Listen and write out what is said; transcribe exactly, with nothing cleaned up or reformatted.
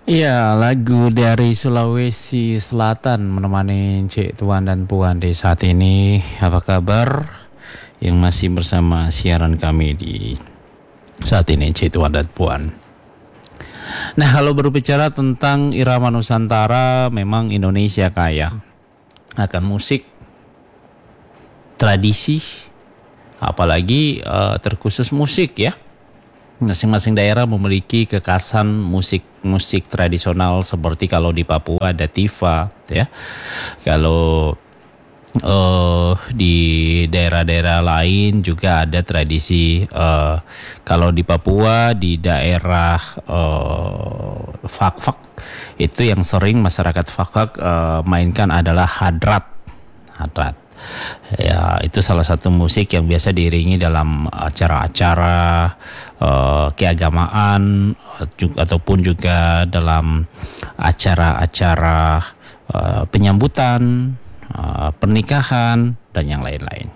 Iya, lagu dari Sulawesi Selatan menemani Cik Tuan dan Puan di saat ini. Apa kabar? Yang masih bersama siaran kami di saat ini, Cik Tuan dan Puan. Nah, kalau berbicara tentang irama Nusantara, memang Indonesia kaya akan musik, tradisi, apalagi eh, terkhusus musik ya. Masing-masing daerah memiliki kekhasan musik-musik tradisional seperti kalau di Papua ada tifa ya. Kalau eh di daerah-daerah lain juga ada tradisi eh kalau di Papua di daerah eh Fak-Fak itu yang sering masyarakat Fak-Fak eh, mainkan adalah hadrat. Hadrat. Ya, itu salah satu musik yang biasa diiringi dalam acara-acara eh, keagamaan eh, ju- ataupun juga dalam acara-acara eh, penyambutan, eh, pernikahan dan yang lain-lain.